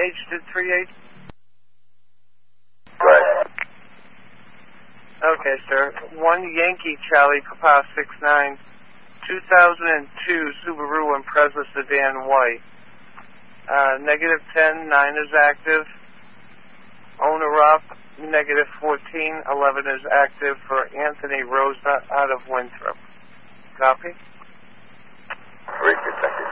Aged 38? Right. Okay, sir. 1 Yankee Charlie Papa 69, 2002 Subaru Impreza sedan white. -10, 9 is active. Owner up, -14, 11 is active for Anthony Rosa out of Winthrop. Copy? Read it, thank you.